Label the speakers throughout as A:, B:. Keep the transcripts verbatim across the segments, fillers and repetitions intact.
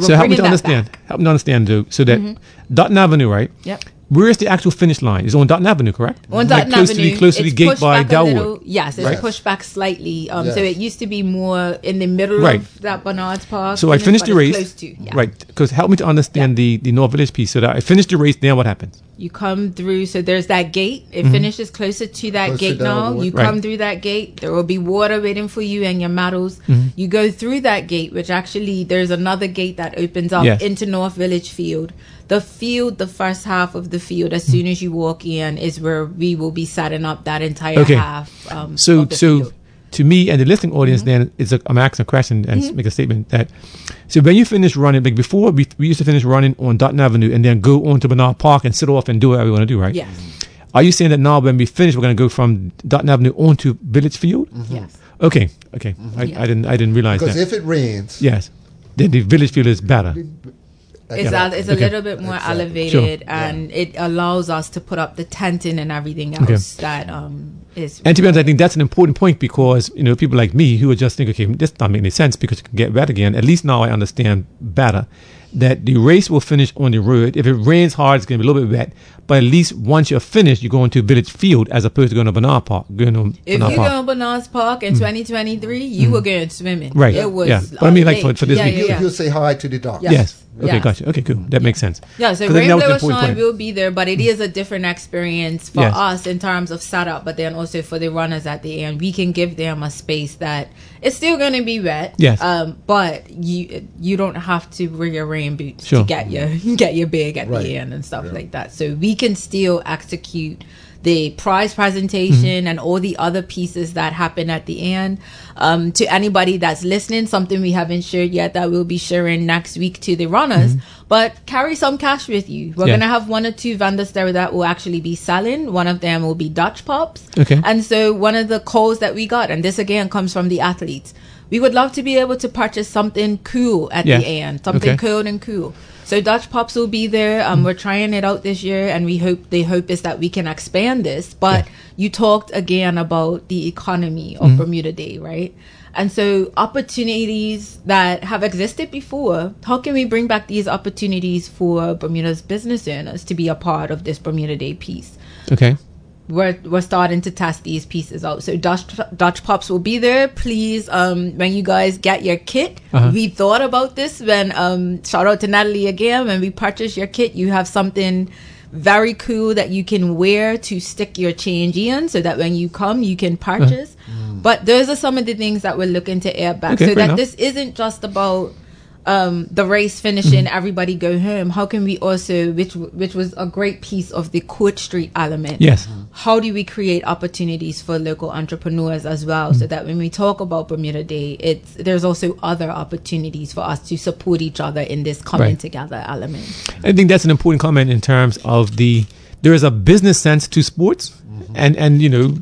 A: so help me to understand. Back. Help me to understand, though. So that mm-hmm. Dutton Avenue, right?
B: Yep.
A: Where's the actual finish line? It's on Dutton Avenue, correct?
B: On Dutton
A: like close
B: Avenue.
A: To the, close to the gate by Dalwood.
B: Little, yes, it's
A: right?
B: pushed back slightly. Um,
C: yes.
B: So it used to be more in the middle
A: right.
B: of that Bernard's Park.
A: So I finished the race.
B: Close to, yeah.
A: Right. Because help me to understand yeah. the, the North Village piece. So that I finished the race, then what happens?
B: You come through. So there's that gate. It
A: mm-hmm.
B: finishes closer to that Close gate to now. You right. come through that gate. There will be water waiting for you and your medals. Mm-hmm. You go through that gate, which actually there's another gate that opens up yes. into North Village Field. The field, the first half of the field, as soon as you walk in, is where we will be setting up that entire
A: okay.
B: half. Um,
A: so,
B: of the
A: so
B: field.
A: To me and the listening audience, mm-hmm. then it's a, I'm asking a question and mm-hmm. make a statement that. So when you finish running, like before, we, we used to finish running on Dutton Avenue and then go on to Bernard Park and sit off and do whatever we want to do, right?
B: Yes.
A: Are you saying that now when we finish, we're going to go from Dutton Avenue onto Village Field?
B: Mm-hmm. Yes.
A: Okay. Okay. Mm-hmm. I, yeah. I didn't. I didn't realize
C: because
A: that.
C: Because if it rains,
A: yes, then the Village Field is better.
B: It's, yeah. a, it's a okay. little bit more exactly. elevated, sure. and yeah. it allows us to put up the tenting and everything else okay. that um, is.
A: And to be honest, I think that's an important point because you know people like me who would just think, okay, this doesn't make any sense because it can get wet again. At least now I understand better that the race will finish on the road. If it rains hard, it's going to be a little bit wet. But at least once you're finished, you go into Village Field as opposed to going to Bernard Park. Going to
B: if
A: Bernard
B: you
A: Park.
B: go to Bernard's Park in mm. twenty twenty-three, you mm. were going swimming.
A: Right.
B: It was
A: yeah. But I mean, like for, for this
B: yeah,
A: week.
B: yeah, yeah.
C: You'll say hi to the dogs.
A: Yes. yes. Okay,
B: yes.
A: gotcha. Okay, cool. That
B: yeah.
A: makes sense.
B: Yeah, so Rainbow Shine will be there, but it is a different experience for yes. us in terms of setup, but then also for the runners at the end. We can give them a space that it's still going to be wet.
A: Yes.
B: Um, but you you don't have to wear your rain boots
A: sure.
B: to get your get your big at right. the end and stuff yeah. like that. So we can still execute the prize presentation mm-hmm. and all the other pieces that happen at the end. Um, to anybody that's listening, something we haven't shared yet that we'll be sharing next week to the runners, mm-hmm. but carry some cash with you. We're yeah. going to have one or two vendors there that will actually be selling. One of them will be Dutch Pops.
A: Okay.
B: And so one of the calls that we got, and this again comes from the athletes, we would love to be able to purchase something cool at yeah. the end, something
A: okay.
B: cool and cool. So Dutch Pops will be there. Um, mm. We're trying it out this year, and we hope the hope is that we can expand this. But yeah. you talked again about the economy of mm. Bermuda Day, right? And so opportunities that have existed before, how can we bring back these opportunities for Bermuda's business owners to be a part of this Bermuda Day piece?
A: Okay.
B: We're we're starting to test these pieces out. So Dutch Dutch Pops will be there. Please, um, when you guys get your kit, uh-huh. we thought about this when um, shout out to Natalie again. When we purchase your kit, you have something very cool that you can wear to stick your change in, so that when you come, you can purchase. Uh-huh. Mm. But those are some of the things that we're looking to add back, okay, so that enough. This isn't just about um the race finishing, mm-hmm. everybody go home. How can we also, which which was a great piece of the Court Street element,
A: yes
B: mm-hmm. how do we create opportunities for local entrepreneurs as well, mm-hmm. so that when we talk about Bermuda Day, it's there's also other opportunities for us to support each other in this coming right. together element.
A: I think that's an important comment in terms of the there is a business sense to sports, mm-hmm. and and you know,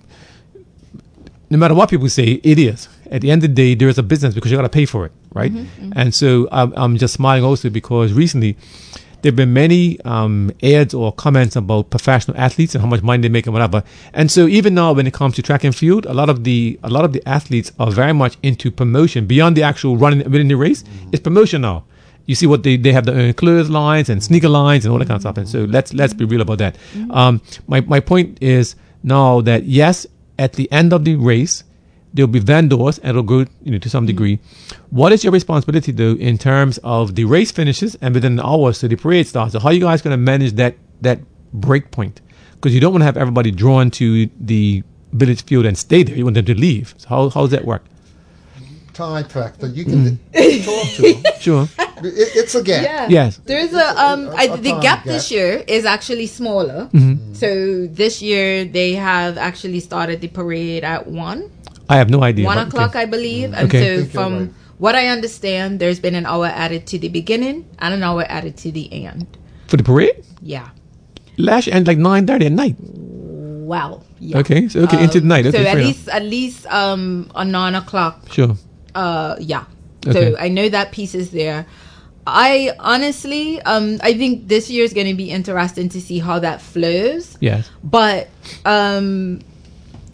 A: no matter what people say, it is. At the end of the day, there is a business because you got to pay for it, right? Mm-hmm, mm-hmm. And so I'm, I'm just smiling also because recently there have been many um, ads or comments about professional athletes and how much money they make and whatever. And so even now, when it comes to track and field, a lot of the a lot of the athletes are very much into promotion beyond the actual running winning the race. Mm-hmm. It's promotion now. You see what they, they have their own clothes lines and sneaker lines and all that kind of stuff. And so let's let's be real about that. Mm-hmm. Um, my my point is now that yes, at the end of the race, there'll be vendors and it'll go, you know, to some degree. Mm-hmm. What is your responsibility though in terms of the race finishes and within an hour so the parade starts? So how are you guys going to manage that that break point? Because you don't want to have everybody drawn to the Village Field and stay there. You want them to leave. So how how does that work?
C: Time factor. You can mm. talk to them.
A: Sure.
C: It, it's a gap.
B: Yeah.
A: Yes.
B: There's a um.
C: A,
B: I,
C: a
B: the gap, gap this year is actually smaller.
A: Mm-hmm.
B: So this year they have actually started the parade at one.
A: I have no idea.
B: One o'clock,
A: okay.
B: I believe. And
A: okay.
B: so from right. what I understand, there's been an hour added to the beginning and an hour added to the end.
A: For the parade?
B: Yeah.
A: Last year, like nine thirty at night.
B: Wow. Yeah.
A: Okay. So, okay,
B: um,
A: into the night. Okay,
B: so at
A: enough.
B: least, at least um, a nine o'clock.
A: Sure.
B: Uh, yeah.
A: Okay.
B: So I know that piece is there. I honestly, um, I think this year is going to be interesting to see how that flows.
A: Yes.
B: But, um...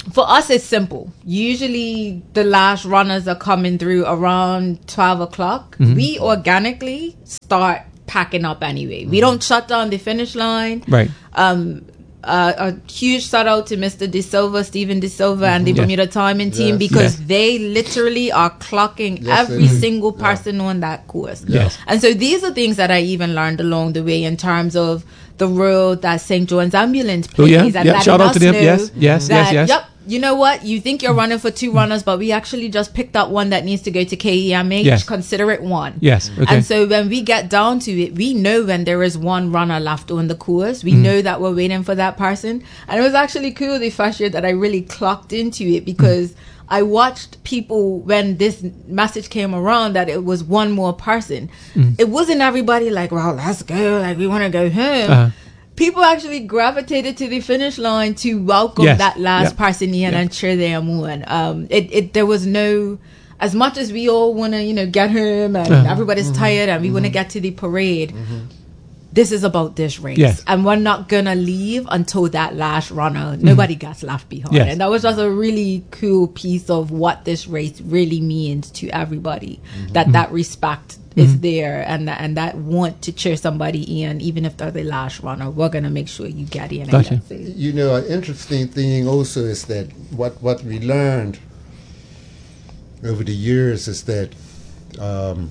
B: For us, it's simple. Usually, the last runners are coming through around twelve o'clock. Mm-hmm. We organically start packing up anyway. Mm-hmm. We don't shut down the finish line.
A: Right.
B: Um, uh, a huge shout out to Mister De Silva, Stephen De Silva, mm-hmm. and the yes. Bermuda Timing Team yes. because yes. they literally are clocking yes, every mm-hmm. single person yeah. on that course.
A: Yes.
B: And so these are things that I even learned along the way in terms of the role that Saint John's Ambulance plays.
A: Oh, yeah.
B: And
A: yeah. Shout out to them. Yes. Yes.
B: That,
A: yes. Yes.
B: Yep. You know what? You think you're running for two runners, but we actually just picked up one that needs to go to K E M H.
A: Yes.
B: Consider it one.
A: Yes. Okay.
B: And so when we get down to it, we know when there is one runner left on the course. We mm. know that we're waiting for that person. And it was actually cool the first year that I really clocked into it because mm. I watched people when this message came around that it was one more person. Mm. It wasn't everybody like, well, let's go. Like, we want to go home. Uh-huh. People actually gravitated to the finish line to welcome yes. that last yep. person in yep. and cheer them on. Um, it, it, there was no, as much as we all want to, you know, get home and uh-huh. everybody's mm-hmm. tired and we mm-hmm. want to get to the parade, mm-hmm. this is about this race.
A: Yes.
B: And we're not going to leave until that last runner, mm-hmm. nobody gets left behind.
A: Yes.
B: And that was just a really cool piece of what this race really means to everybody, mm-hmm. that that respect is mm-hmm. there and that, and that want to cheer somebody in, even if they're the last runner. We're going to make sure you get in.
A: Gotcha.
B: And get
C: you know, an interesting thing also is that what, what we learned over the years is that um,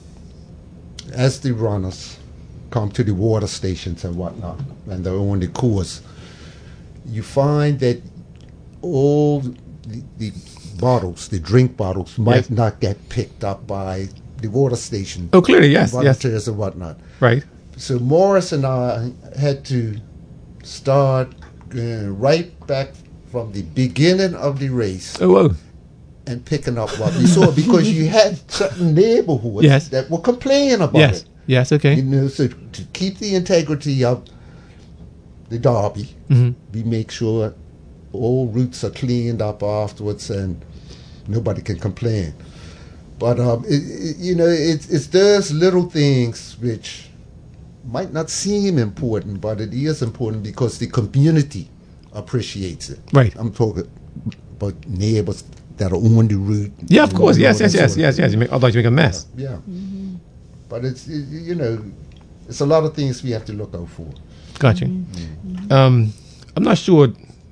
C: as the runners come to the water stations and whatnot, and they're on the course, you find that all the, the bottles, the drink bottles, might yes. not get picked up by the water station.
A: Oh, clearly, yes,
C: volunteers
A: yes.
C: and whatnot.
A: Right.
C: So Morris and I had to start uh, right back from the beginning of the race.
A: Oh, whoa.
C: And picking up what we saw because you had certain neighborhoods
A: yes.
C: that were complaining about
A: yes.
C: it.
A: Yes, okay.
C: You know, so to keep the integrity of the derby,
A: mm-hmm.
C: we make sure all routes are cleaned up afterwards and nobody can complain. But, um, it, it, you know, it's, it's those little things which might not seem important, but it is important because the community appreciates it.
A: Right.
C: I'm talking about neighbors that are on the route.
A: Yeah, of course. Yes, yes, yes, yes, yes. You make, otherwise you make a mess.
C: Yeah. yeah. Mm-hmm. But it's, it, you know, it's a lot of things we have to look out for.
A: Gotcha. Mm-hmm. Um, I'm not sure.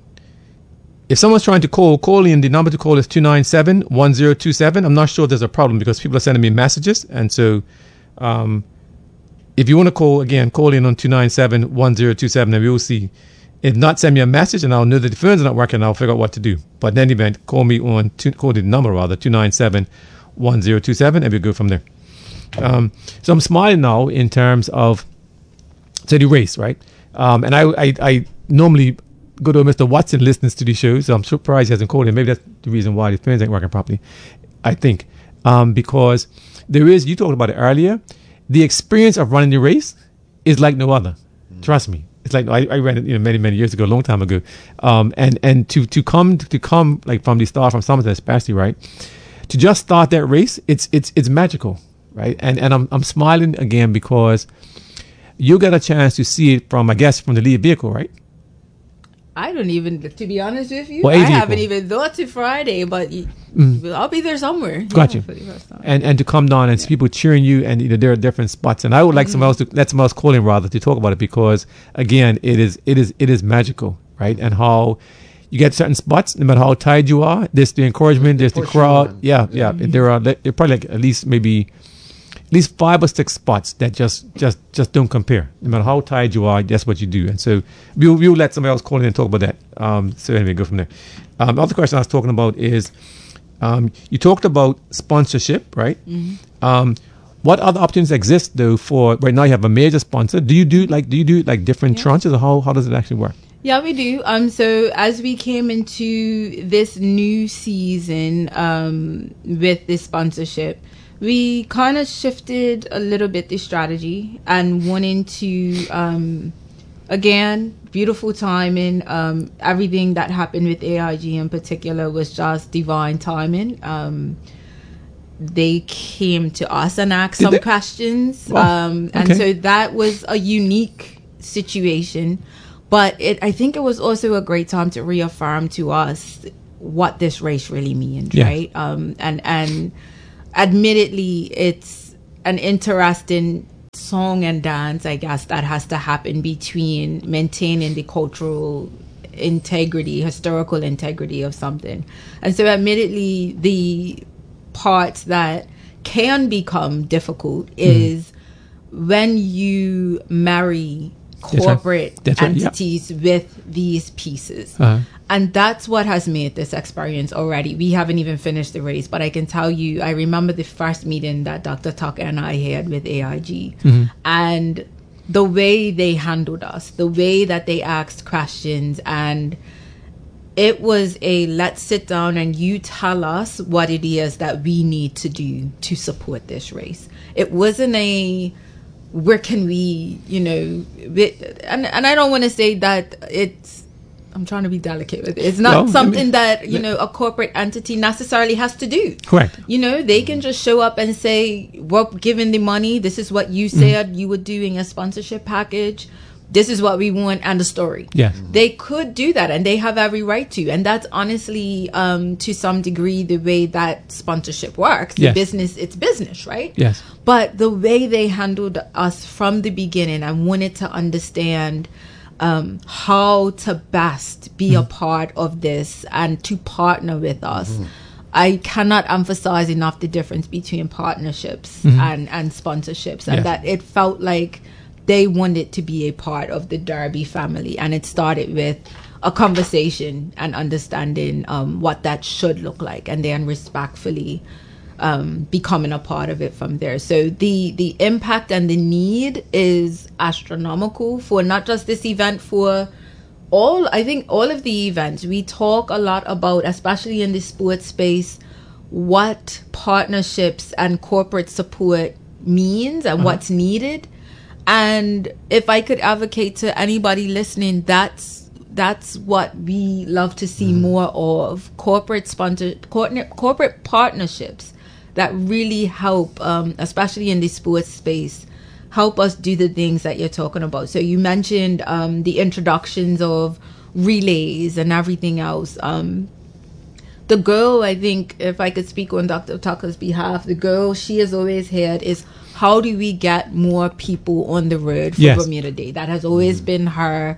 A: If someone's trying to call, call in. The number to call is two nine seven, one zero two seven. I'm not sure there's a problem because people are sending me messages. And so um, if you want to call, again, call in on two nine seven, one zero two seven and we will see. If not, send me a message and I'll know that the phones are not working and I'll figure out what to do. But in any event, call me on, two, call the number rather, two nine seven, one zero two seven and we'll go from there. Um, so I'm smiling now in terms of, so the race, right? Um, and I, I, I normally go to Mister Watson listens to the show, so I'm surprised he hasn't called in. Maybe that's the reason why the phones ain't working properly, I think. Um, because there is, you talked about it earlier, the experience of running the race is like no other. Mm. Trust me. It's like, I, I ran it you know, many, many years ago, a long time ago. Um, and and to, to come, to come like from the start, from Somerset especially, right? To just start that race, it's it's it's magical, right? And and I'm I'm smiling again because you got a chance to see it from, I guess, from the lead vehicle, right?
B: I don't even, to be honest with you,
A: well,
B: I haven't even thought to Friday, but mm. I'll be there somewhere.
A: Got you. And and to come down and yeah. see people cheering you, and you know, there are different spots. And I would like mm-hmm. someone else to let someone else call in rather to talk about it because again, it is it is it is magical, right? And how you get certain spots, no matter how tired you are. There's the encouragement, there's the crowd. Yeah, yeah. Mm-hmm. There are there are probably like at least maybe. At least five or six spots that just just just don't compare. No matter how tired you are, that's what you do. And so we'll, we'll let somebody else call in and talk about that. Um, so anyway, go from there. Um, the other question I was talking about is um, you talked about sponsorship, right? Mm-hmm. Um, what other options exist though for right now? You have a major sponsor. Do you do like do you do like different yeah. tranches, or how how does it actually work?
B: Yeah, we do. Um, so as we came into this new season um, with this sponsorship, we kind of shifted a little bit the strategy and wanting to, um, again, beautiful timing. Um, everything that happened with A I G in particular was just divine timing. Um, they came to us and asked Did some they? questions.
A: Wow.
B: Um,
A: okay.
B: And so that was a unique situation. But it, I think it was also a great time to reaffirm to us what this race really means,
A: yes.
B: right? Um, and and admittedly, it's an interesting song and dance, I guess, that has to happen between maintaining the cultural integrity, historical integrity of something. And so admittedly, the parts that can become difficult mm. is when you marry corporate
A: that's right. That's
B: entities
A: right. Yep.
B: with these pieces.
A: Uh-huh.
B: And that's what has made this experience already. We haven't even finished the race, but I can tell you, I remember the first meeting that Doctor Tucker and I had with A I G. Mm-hmm. And the way they handled us, the way that they asked questions, and it was a let's sit down and you tell us what it is that we need to do to support this race. It wasn't a where can we, you know, and, and I don't want to say that it's, I'm trying to be delicate with it. It's not
A: no,
B: something
A: I mean,
B: that, you know, a corporate entity necessarily has to do.
A: Correct.
B: You know, they can just show up and say, we're giving the money. This is what you said mm. you would do in a sponsorship package. This is what we want, and the story.
A: Yeah.
B: They could do that, and they have every right to. And that's honestly, um, to some degree, the way that sponsorship works.
A: Yes.
B: The business, it's business, right?
A: Yes.
B: But the way they handled us from the beginning, I wanted to understand um, how to best be mm. a part of this and to partner with us. Mm. I cannot emphasize enough the difference between partnerships mm-hmm. and, and sponsorships, and yes. that it felt like they wanted to be a part of the Derby family. And it started with a conversation and understanding um, what that should look like, and then respectfully um, becoming a part of it from there. So the, the impact and the need is astronomical for not just this event, for all, I think all of the events. We talk a lot about, especially in the sports space, what partnerships and corporate support means and uh-huh. what's needed. And if I could advocate to anybody listening, that's that's what we love to see mm. more of: corporate sponsor, corporate, corporate partnerships that really help, um, especially in the sports space, help us do the things that you're talking about. So you mentioned um, the introductions of relays and everything else. Um, the goal, I think, if I could speak on Doctor Tucker's behalf, the goal she has always had is, how do we get more people on the road for yes. Bermuda Day? That has always mm. been her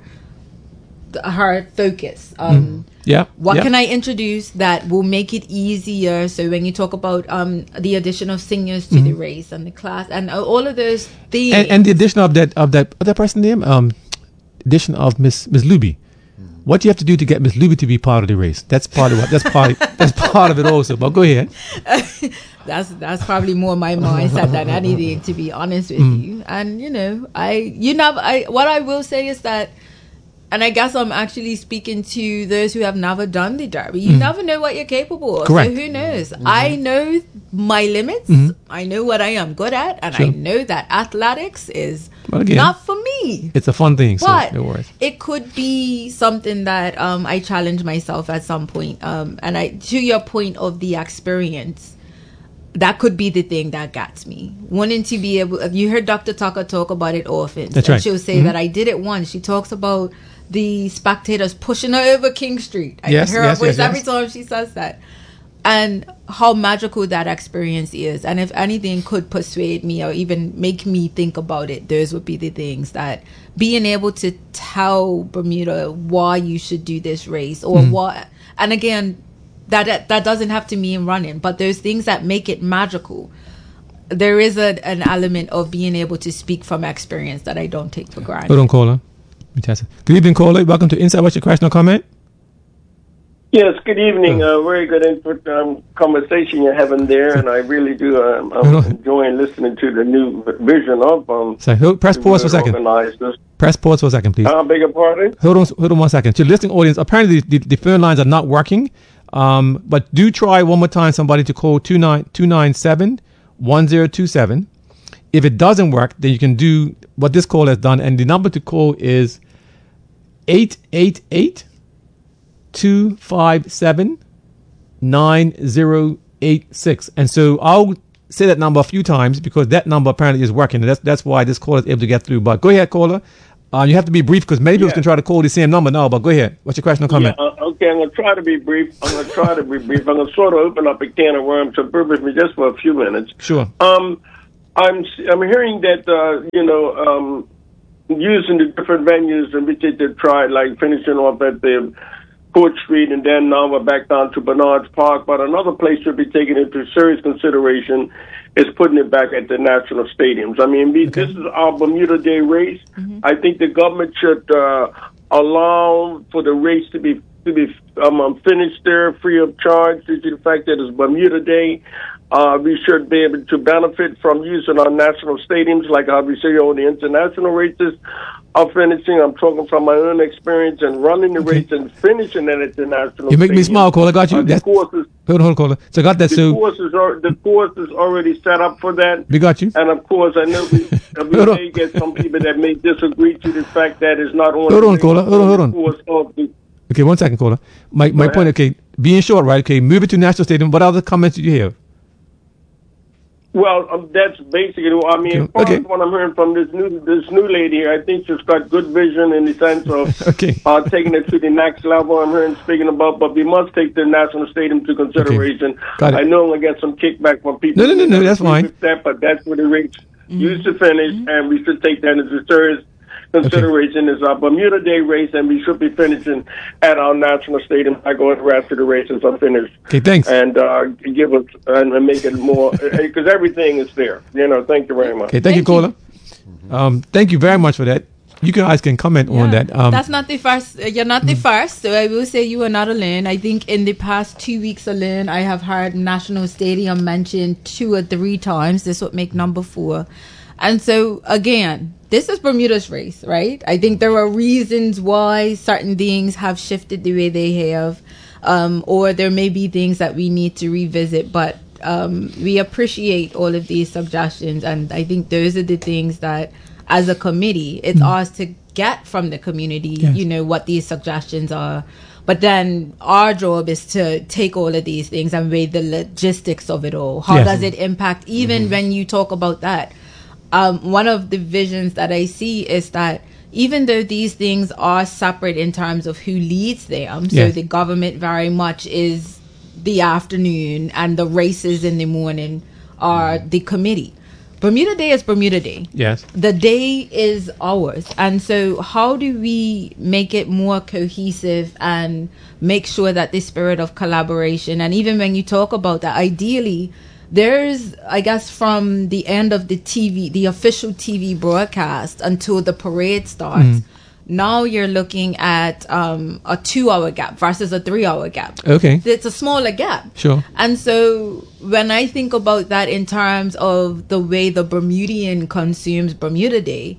B: her focus. Um,
A: mm. Yeah.
B: What
A: yeah.
B: can I introduce that will make it easier? So when you talk about um, the addition of singers to mm. the race and the class and all of those things,
A: and, and the addition of that of that other person's name, um, addition of Miss Miss Luby. What do you have to do to get Miss Luby to be part of the race? That's part of what. That's part. That's part of it also. But go ahead.
B: that's that's probably more my mindset than anything, to be honest with mm. you. And you know, I you know, I what I will say is that, and I guess I'm actually speaking to those who have never done the Derby. You mm. never know what you're capable of.
A: Correct.
B: So who knows? Mm-hmm. I know my limits. Mm-hmm. I know what I am good at, and sure. I know that athletics is
A: again,
B: not for me.
A: It's a fun thing, so
B: but
A: no worries.
B: It could be something that um, I challenge myself at some point. Um, and I, to your point of the experience, that could be the thing that gets me. Wanting to be able, you heard Doctor Tucker talk about it often.
A: That's
B: and
A: right.
B: She'll say
A: mm-hmm.
B: that I did it once. She talks about the spectators pushing her over King Street. I
A: yes,
B: hear
A: yes,
B: her voice
A: yes,
B: every
A: yes.
B: time she says that. And how magical that experience is. And if anything could persuade me or even make me think about it, those would be the things that being able to tell Bermuda why you should do this race or mm. what. And again, that that doesn't have to mean running, but those things that make it magical. There is a, an element of being able to speak from experience that I don't take for granted.
A: Hold on, caller. Good evening, caller. Welcome to Inside. What's your question or comment?
D: Yes, good evening. Uh, very good input um, conversation you're having there, and I really do. Um, I'm enjoying listening to the new vision of. Um,
A: Sorry, hold, press pause for a second.
D: Organizers.
A: Press pause for a second, please.
D: I uh, beg your pardon?
A: Hold on, hold on one second. To the listening audience, apparently the, the, the phone lines are not working, um, but do try one more time somebody to call two nine seven, one zero two seven. If it doesn't work, then you can do what this call has done, and the number to call is eight eight eight, two five seven, nine zero eight six. And so I'll say that number a few times because that number apparently is working. And that's that's why this caller is able to get through. But go ahead, caller. Uh, you have to be brief because many people
D: Yeah.
A: can try to call the same number now. But go ahead. What's your question or comment?
D: Yeah, uh, okay, I'm going to try to be brief. I'm going to try to be brief. I'm going to sort of open up a can of worms, so bear with me just for a few minutes.
A: Sure.
D: Um, I'm I'm hearing that uh, you know um, using the different venues in which they tried, like finishing off at the Court Street, and then now we're back down to Bernard's Park. But another place should be taken into serious consideration is putting it back at the national stadiums. I mean, we,
A: Okay.
D: this is our Bermuda Day race.
B: Mm-hmm.
D: I think the government should uh, allow for the race to be to be um, finished there free of charge due to the fact that it's Bermuda Day. Uh, we should be able to benefit from using our national stadiums like how we see all the international races are finishing. I'm talking from my own experience and running the
A: Okay.
D: race and finishing it at the national
A: You make me
D: stadium.
A: smile, caller. Got you.
D: Uh, the
A: That's, hold
D: course is,
A: on, hold on, caller. So I got that.
D: the
A: So
D: course is al- the course is already set up for that.
A: we got you.
D: And of course, I know we, uh, we
A: Hold on.
D: may get some people that may disagree to the fact that it's not on.
A: Hold
D: the
A: on, caller. Hold on, hold on.
D: course of the-
A: Okay, one second, caller. My my
D: Go
A: point. Okay, being short, right? Okay, move it to national stadium. What other comments do you have?
D: Well, um, that's basically. I mean, as far
A: Okay.
D: as what I'm hearing from this new this new lady here, I think she's got good vision in the sense of
A: Okay.
D: uh, taking it to the next level. I'm hearing speaking about, but we must take the national stadium to consideration.
A: Got it.
D: I know I'm gonna get some kickback from people.
A: No, no, no, no, that's
D: who
A: fine.
D: agree with That, but that's where the race used to finish, and we should take that into serious consideration. Is our Bermuda Day race, and we should be finishing at our national stadium. I go the rest of the races are finished.
A: Okay, thanks.
D: And uh, give us and make it more because everything is there. You know. Thank you very much.
A: Okay, thank, you,
B: Thank
A: caller. Um, thank you very much for that. You guys can comment on
B: Yeah.
A: that. Um,
B: That's not the first. Uh, you're not the first. So I will say you are not alone. I think in the past two weeks alone, I have heard National Stadium mentioned two or three times. This would make number four. And so again, this is Bermuda's race, right? I think there are reasons why certain things have shifted the way they have, um, or there may be things that we need to revisit. But um, we appreciate all of these suggestions, and I think those are the things that, as a committee, it's ours to get from the community,
A: Yes.
B: you know, what these suggestions are. But then our job is to take all of these things and weigh the logistics of it all. How
A: Yes.
B: does it impact, even when you talk about that? Um, one of the visions that I see is that even though these things are separate in terms of who leads them, so
A: Yes.
B: the government very much is the afternoon and the races in the morning are the committee. Bermuda Day is Bermuda Day.
A: yes.
B: The day is ours. And so how do we make it more cohesive and make sure that this spirit of collaboration, and even when you talk about that, ideally, there's, I guess, from the end of the T V, the official T V broadcast until the parade starts, now you're looking at um, a two-hour gap versus a three-hour gap.
A: Okay.
B: It's a smaller gap.
A: Sure.
B: And so when I think about that in terms of the way the Bermudian consumes Bermuda Day,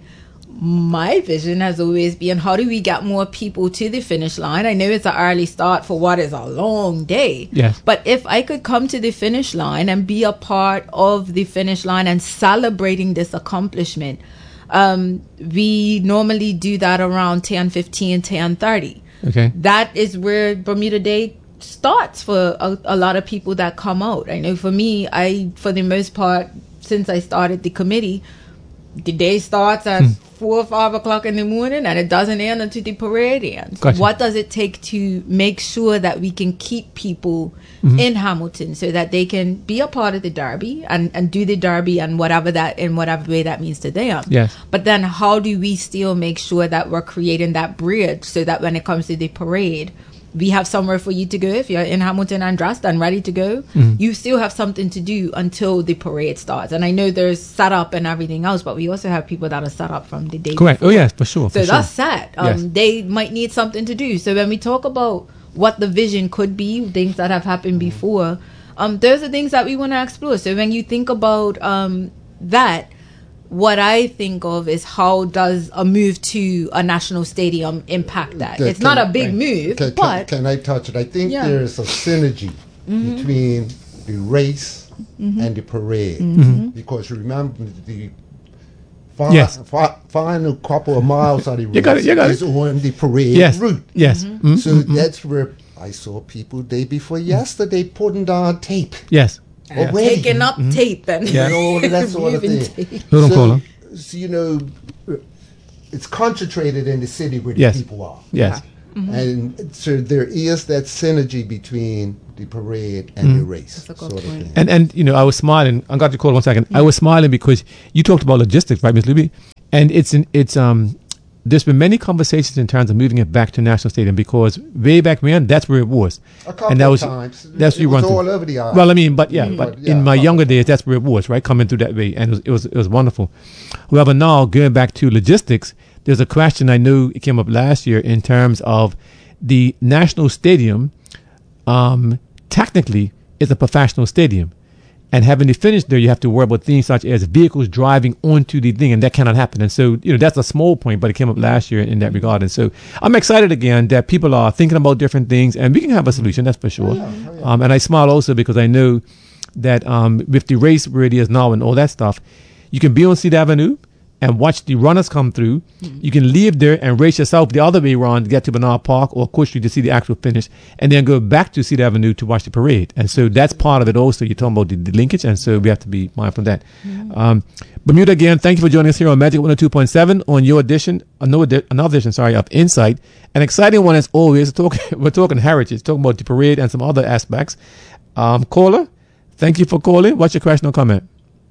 B: my vision has always been, how do we get more people to the finish line? I know it's an early start for what is a long day.
A: Yes.
B: But if I could come to the finish line and be a part of the finish line and celebrating this accomplishment, um, we normally do that around ten fifteen, ten thirty.
A: Okay.
B: That is where Bermuda Day starts for a, a lot of people that come out. I know for me, I, for the most part, since I started the committee, the day starts at four or five o'clock in the morning and it doesn't end until the parade ends.
A: Gotcha.
B: What does it take to make sure that we can keep people in Hamilton so that they can be a part of the derby and, and do the derby and whatever that, in whatever way that means to them.
A: Yes.
B: But then how do we still make sure that we're creating that bridge so that when it comes to the parade, we have somewhere for you to go. If you're in Hamilton and dressed and ready to go, you still have something to do until the parade starts. And I know there's setup and everything else, but we also have people that are set up from the day
A: Correct.
B: before.
A: Oh, yes, for sure.
B: So
A: for
B: that's
A: sure.
B: set. Um,
A: Yes.
B: They might need something to do. So when we talk about what the vision could be, things that have happened before, um, those are things that we want to explore. So when you think about um, that, what I think of is how does a move to a national stadium impact that?
C: Can-
B: It's not a big
C: can-
B: move,
C: Can, can,
B: but
C: can I touch it? I think
B: Yeah.
C: there's a synergy between the race and the parade. Because remember, the fi-
A: Yes.
C: fi- final couple of miles of the race
A: You got it, you got
C: is
A: it.
C: on the parade
A: Yes.
C: route.
A: Yes. Mhm.
C: So that's where I saw people day before yesterday putting down tape.
A: Yes.
C: Already.
B: taking up tape and
A: Yeah.
C: And all of that sort of
B: moving
C: thing.
B: tape.
A: Hold on,
C: so,
A: caller.
C: so, you know, it's concentrated in the city where the
A: Yes.
C: people are.
A: Yes.
B: Mm-hmm.
C: And so there is that synergy between the parade and the race.
B: That's a good
C: sort of
B: point.
C: thing.
A: And and you know, I was smiling. I got your call one second. I was smiling because you talked about logistics, right, Miz Luby? And it's in, it's um. There's been many conversations in terms of moving it back to National Stadium because way back when that's where it was,
C: A couple
A: and that
C: of
A: was
C: times.
A: that's
C: it
A: you
C: was
A: run
C: all
A: through.
C: over the island.
A: Well, I mean, but yeah,
C: Mhm.
A: but
C: But, yeah,
A: in my
C: a couple
A: younger
C: of
A: days, that's where it was, right, coming through that way, and it was it was, it was wonderful. However, now going back to logistics, there's a question I know it came up last year in terms of the National Stadium. Um, technically, is a professional stadium. And having it finished there, you have to worry about things such as vehicles driving onto the thing, and that cannot happen. And so, you know, that's a small point, but it came up last year in that regard. And so I'm excited again that people are thinking about different things, and we can have a solution, that's for sure.
C: Oh, yeah. Oh, yeah.
A: Um, and I smile also because I know that um, with the race where it is now and all that stuff, you can be on Cedar Avenue and watch the runners come through. You can leave there and race yourself the other way around to get to Bernard Park or Court Street to see the actual finish, and then go back to Cedar Avenue to watch the parade. And so that's part of it also. You're talking about the, the linkage, and so we have to be mindful of that. Um, Bermuda, again, thank you for joining us here on Magic one oh two point seven on your edition, another another edition, sorry, of Insight. An exciting one as always. We're talking, we're talking heritage, talking about the parade and some other aspects. Um, caller, thank you for calling. What's your question or comment?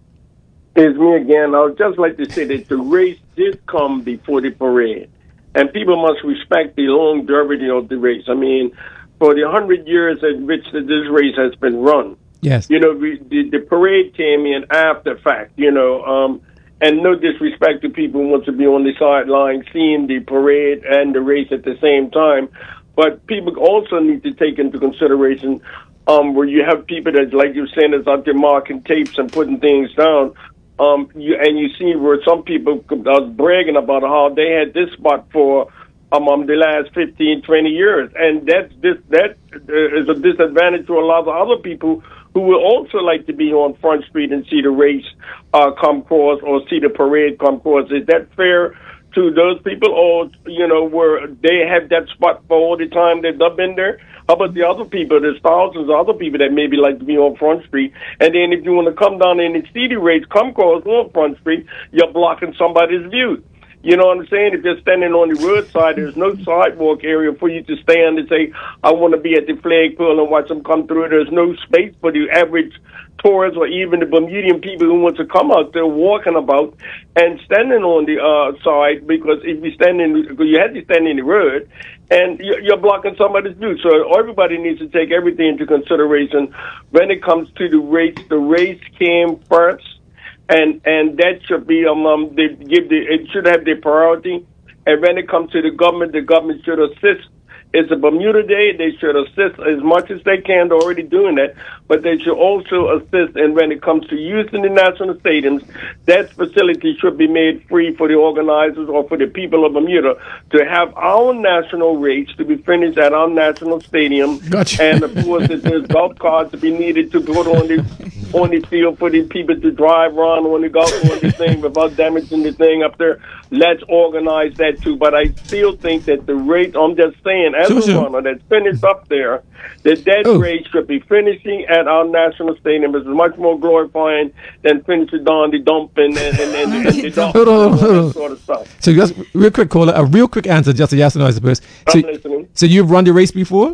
D: It's me again. I would just like to say that the race did come before the parade, and people must respect the longevity of the race. I mean, for the hundred years in which this race has been run,
A: Yes.
D: you know, we, the, the parade came in after fact, you know, um, and no disrespect to people who want to be on the sideline seeing the parade and the race at the same time, but people also need to take into consideration um, where you have people that, like you're saying, is out there marking tapes and putting things down. Um, you, and you see where some people are bragging about how they had this spot for um, um the last fifteen, twenty years, and that's this that uh, is a disadvantage to a lot of other people who would also like to be on Front Street and see the race uh, come across or see the parade come across. Is that fair to those people, or you know, where they have that spot for all the time that they've been there? How about the other people? There's thousands of other people that maybe like to be on Front Street. And then if you want to come down in the city race, come across on Front Street, you're blocking somebody's view. You know what I'm saying? If you're standing on the roadside, there's no sidewalk area for you to stand and say, I want to be at the flagpole and watch them come through. There's no space for the average tourists or even the Bermudian people who want to come out there walking about and standing on the uh, side, because if you stand in, you have to stand in the road, and you're blocking somebody's view. So everybody needs to take everything into consideration when it comes to the race. The race came first, and and that should be um, um they give the it should have the priority. And when it comes to the government, the government should assist. It's a Bermuda Day. They should assist as much as they can. They're already doing that, but they should also assist. And when it comes to using the national stadiums, that facility should be made free for the organizers or for the people of Bermuda to have our national race to be finished at our national stadium.
A: Gotcha.
D: And of course, if there's golf carts to be needed to put on the on the field for the people to drive around on the golf on the thing without damaging the thing up there, let's organize that too. But I still think that the race, I'm just saying, as
A: Sure,
D: a
A: sure.
D: runner that's finished up there, that that
A: Oh.
D: race should be finishing at our national stadium. It's much more glorifying than finishing down the dump and, and, and, and, and the dump
A: Hold on,
D: and all
A: hold on.
D: that sort of stuff.
A: So just real quick, caller, a real quick answer, just a yes or no, I suppose. So,
D: I'm listening.
A: so you've run the race before?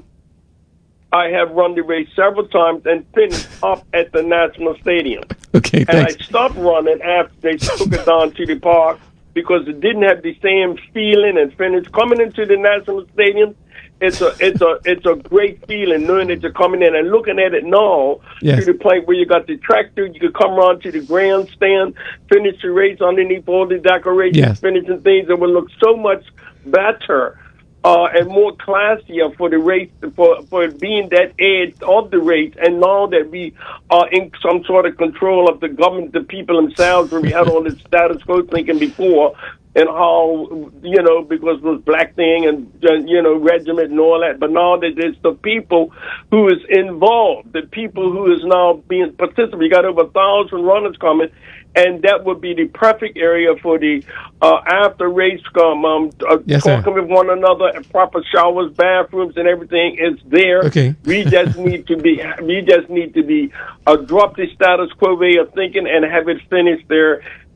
D: I have run the race several times and finished up at the national stadium.
A: Okay,
D: And
A: thanks.
D: I stopped running after they took it down to the park because it didn't have the same feeling and finish. Coming into the national stadium, it's a it's a it's a great feeling knowing that you're coming in and looking at it now
A: Yes.
D: to the point where you got the tractor, you could come around to the grandstand, finish the race underneath all the decorations,
A: Yes.
D: finishing things that would look so much better. Uh, and more classier for the race, for, for it being that edge of the race. And now that we are in some sort of control of the government, the people themselves, where we had all this status quo thinking before, and how, you know, because it was black thing and, you know, regiment and all that. But now that it's the people who is involved, the people who is now being participating. You got over a thousand runners coming. And that would be the perfect area for the uh, after race um, um uh,
A: Yes, sir.
D: talking with one another, and proper showers, bathrooms, and everything is there.
A: Okay.
D: We just need to be we just need to be uh, drop the status quo way of thinking and have it finished there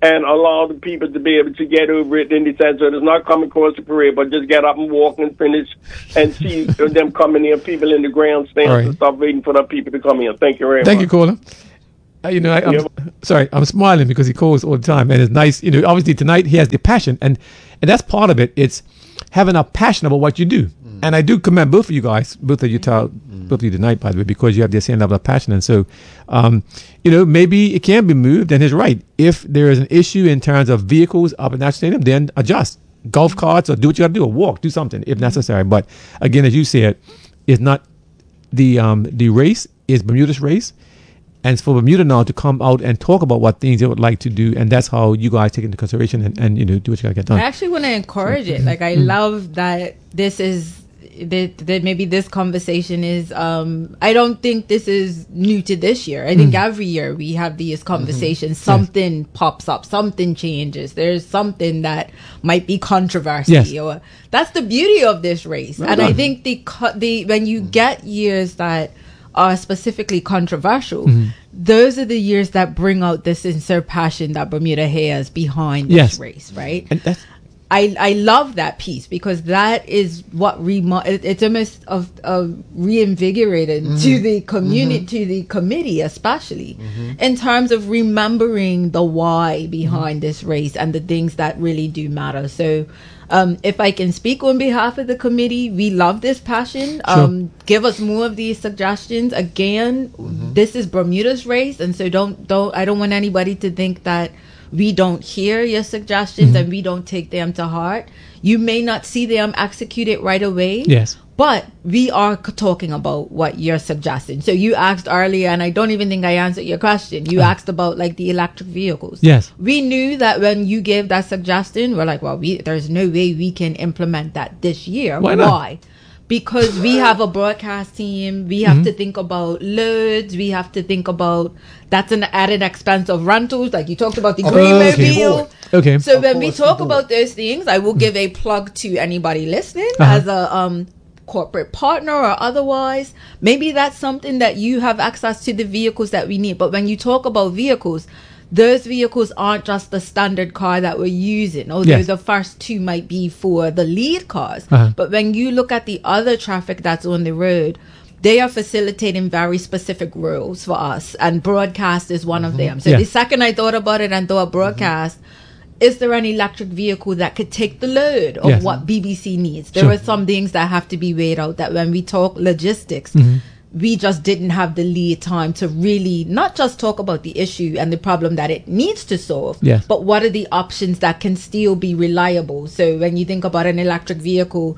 D: and allow the people to be able to get over it in the sense that it's not coming across the parade, but just get up and walk and finish and see them coming in, people in the grandstands
A: Right.
D: and stop waiting for the people to come in. Thank you very
A: Thank
D: much.
A: you, caller. Uh, you know, I, I'm
D: Yeah.
A: sorry, I'm smiling because he calls all the time, and it's nice. You know, obviously tonight he has the passion, and and that's part of it. It's having a passion about what you do, mm. and I do commend both of you guys, both of you, tell, mm. both of you tonight, by the way, because you have the same level of passion, and so, um, you know, maybe it can be moved. And he's right. If there is an issue in terms of vehicles up at National Stadium, then adjust golf carts or do what you got to do, or walk, do something if necessary. But again, as you said, it's not the um the race is Bermuda's race. And it's for Bermuda now to come out and talk about what things they would like to do, and that's how you guys take into consideration and, and you know do what you gotta get done.
B: I actually want to encourage it. Like I love that this is that, that maybe this conversation is. Um, I don't think this is new to this year. I think every year we have these conversations. Mm-hmm. Something yes. pops up, something changes. There's something that might be controversy.
A: Yes.
B: Or that's the beauty of this race. Well and done. I think the co- the when you get years that are specifically controversial, mm-hmm. those are the years that bring out this sincere passion that Bermuda has behind this
A: yes.
B: race, right?
A: And that's
B: I, I love that piece because that is what remo- it, it's almost of, of reinvigorated mm-hmm. to the community, mm-hmm. to the committee, especially mm-hmm. in terms of remembering the why behind mm-hmm. this race and the things that really do matter. So, um, if I can speak on behalf of the committee, we love this passion.
A: Sure.
B: Um, give us more of these suggestions. Again, mm-hmm. this is Bermuda's race, and so don't don't I don't want anybody to think that we don't hear your suggestions mm-hmm. and we don't take them to heart. You may not see them executed right away.
A: Yes.
B: But we are c- talking about what you're suggesting. So you asked earlier, and I don't even think I answered your question. You uh, asked about like the electric vehicles.
A: Yes.
B: We knew that when you gave that suggestion, we're like, well, we, there's no way we can implement that this year.
A: Why not?
B: Why? Because we have a broadcast team, we have mm-hmm. to think about loads, we have to think about that's an added expense of rentals, like you talked about the Green Mobile.
A: Okay. okay.
B: So
C: of
B: when we talk
C: we
B: about those things, I will give a plug to anybody listening
A: uh-huh.
B: as a um corporate partner or otherwise. Maybe that's something that you have access to the vehicles that we need. But when you talk about vehicles, those vehicles aren't just the standard car that we're using, although
A: yes.
B: the first two might be for the lead cars.
A: Uh-huh.
B: But when you look at the other traffic that's on the road, they are facilitating very specific rules for us, and broadcast is one mm-hmm. of them. So
A: yeah.
B: the second I thought about it and thought broadcast, mm-hmm. is there an electric vehicle that could take the load of
A: yes.
B: what B B C needs? There
A: sure.
B: are some things that have to be weighed out, that when we talk logistics,
A: mm-hmm.
B: we just didn't have the lead time to really not just talk about the issue and the problem that it needs to solve,
A: yes.
B: but what are the options that can still be reliable. So when you think about an electric vehicle,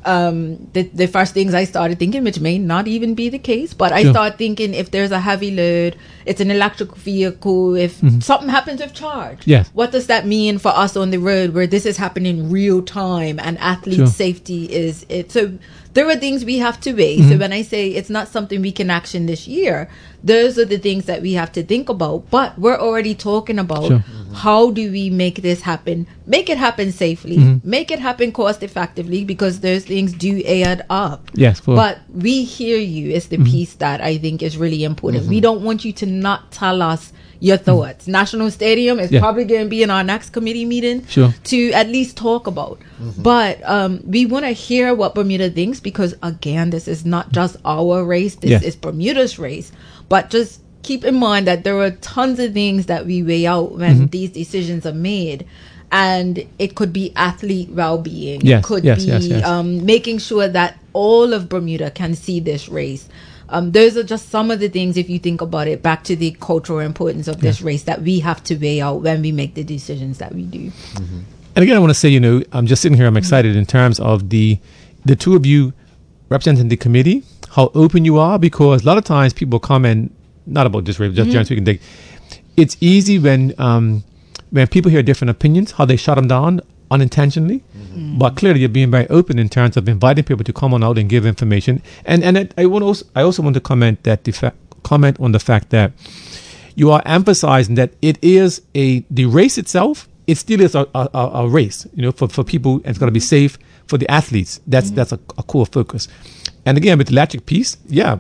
B: um, the, the first things I started thinking, which may not even be the case, but I
A: sure.
B: start thinking if there's a heavy load, it's an electric vehicle, if
A: mm-hmm.
B: something happens with charge,
A: yes.
B: what does that mean for us on the road where this is happening real time and athlete
A: sure.
B: safety is it? So there are things we have to weigh.
A: Mm-hmm.
B: So when I say it's not something we can action this year, those are the things that we have to think about. But we're already talking about
A: sure.
B: mm-hmm. how do we make this happen, make it happen safely, mm-hmm. make it happen cost effectively, because those things do add up.
A: Yes, for
B: but we hear you is the mm-hmm. piece that I think is really important. Mm-hmm. We don't want you to not tell us your thoughts. Mm-hmm. National Stadium is yeah. probably going to be in our next committee meeting
A: sure.
B: to at least talk about. Mm-hmm. But um, we want to hear what Bermuda thinks, because again, this is not just our race. This
A: yes.
B: is Bermuda's race. But just keep in mind that there are tons of things that we weigh out when mm-hmm. these decisions are made. And it could be athlete well-being.
A: Yes,
B: it could
A: yes,
B: be
A: yes, yes.
B: Um, making sure that all of Bermuda can see this race. Um, those are just some of the things, if you think about it, back to the cultural importance of this
A: yes.
B: race that we have to weigh out when we make the decisions that we do.
A: Mm-hmm. And again, I want to say, you know, I'm just sitting here, I'm excited mm-hmm. in terms of the the two of you representing the committee, how open you are, because a lot of times people comment, not about this race, just mm-hmm. generally speaking, they, it's easy when um, when people hear different opinions, how they shut them down unintentionally. Mm-hmm. But clearly you're being very open in terms of inviting people to come on out and give information. And and it, I want also I also want to comment that the fa- comment on the fact that you are emphasizing that it is a the race itself. It still is a, a, a race, you know, for, for people, and it's got to be safe for the athletes. That's mm-hmm. that's a, a core focus. And again, with the electric piece, yeah,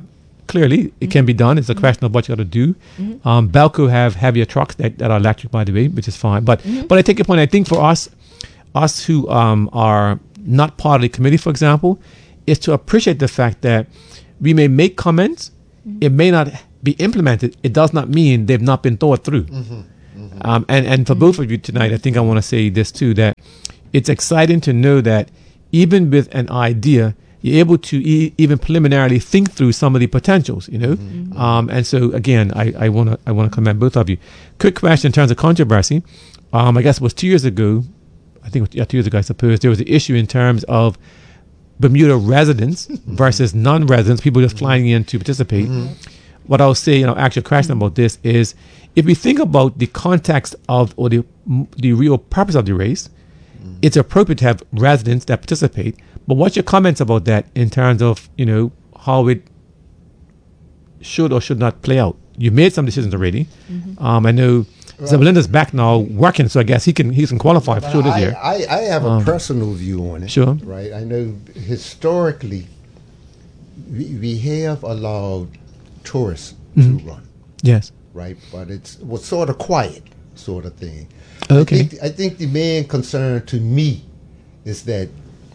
A: clearly it
B: Mm-hmm.
A: can be done. It's a question of what you got to do.
B: Mm-hmm.
A: Um, Belco have heavier trucks that, that are electric, by the way, which is fine. But
B: Mm-hmm.
A: but I take your point. I think for us, us who um, are not part of the committee, for example, is to appreciate the fact that we may make comments.
B: Mm-hmm.
A: It may not be implemented. It does not mean they've not been thought through. Um, and, and for both of you tonight, I think I want to say this too, that it's exciting to know that even with an idea, you're able to e- even preliminarily think through some of the potentials, you know. Mm-hmm. Um, and so again, I want to I want to commend both of you. Quick question in terms of controversy. Um, I guess it was two years ago. I think it was, yeah, two years ago, I suppose there was an issue in terms of Bermuda residents versus non-residents, people just flying in to participate. Mm-hmm. What I'll say, you know, actual question about this is, if we think about the context of or the the real purpose of the race, mm-hmm. it's appropriate to have residents that participate. But what's your comments about that in terms of, you know, how it should or should not play out? You made some decisions already. Mm-hmm. Um, I know well, Zabalinda's back now working, so I guess he can he can qualify for sure this
C: I,
A: year.
C: I, I have a
A: um,
C: personal view on it.
A: Sure.
C: Right. I know historically we, we have allowed tourists mm-hmm. to run.
A: Yes.
C: Right, but it's it was sort of quiet, sort of thing.
A: Okay.
C: I think, I think the main concern to me is that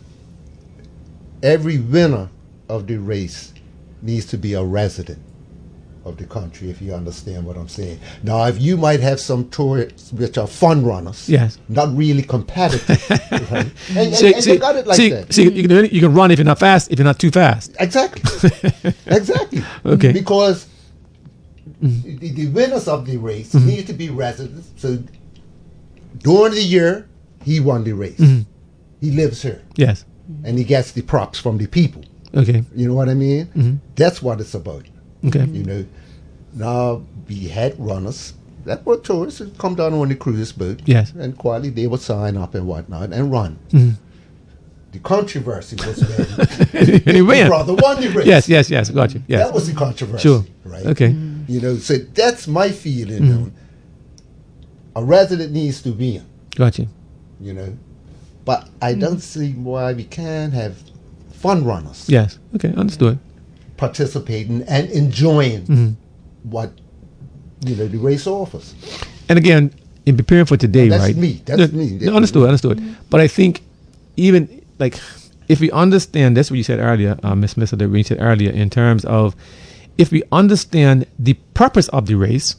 C: every winner of the race needs to be a resident of the country, if you understand what I'm saying. Now, if you might have some tourists which are fun runners,
A: yes,
C: not really competitive, right? And,
A: see,
C: and, and
A: see,
C: look at it like
A: see,
C: that.
A: See, you can, you can run if you're not fast, if you're not too fast.
C: Exactly. Exactly.
A: Okay.
C: Because mm-hmm. the, the winners of the race mm-hmm. need to be residents. So during the year, he won the race. Mm-hmm. He lives here.
A: Yes.
C: And he gets the props from the people.
A: Okay.
C: You know what I mean?
A: Mm-hmm.
C: That's what it's about.
A: Okay.
C: You know, now we had runners that were tourists who come down on the cruise boat.
A: Yes.
C: And quietly they would sign up and whatnot and run.
A: Mm-hmm.
C: The controversy was when
A: anyway,
C: the brother won the race.
A: Yes, yes, yes. Got you. Yes.
C: That was the controversy.
A: Sure.
C: Right.
A: Okay.
C: Mm. You know, so that's my feeling.
A: Mm.
C: On, a resident needs to win.
A: Got you.
C: You know, but I mm. don't see why we can't have fun runners.
A: Yes. Okay. Understood.
C: Participating and enjoying mm-hmm. what you know the race offers.
A: And again, in preparing for today,
C: well, that's
A: right?
C: Me. That's
A: no,
C: me.
A: No, understood. Understood. Mm-hmm. But I think even like if we understand, that's what you said earlier, uh, Miz Smith, that we said earlier, in terms of if we understand the purpose of the race,